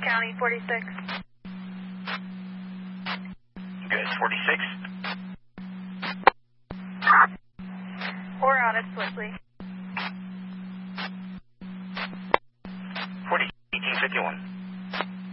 County 46. Good, 46. We're on it swiftly. 1851.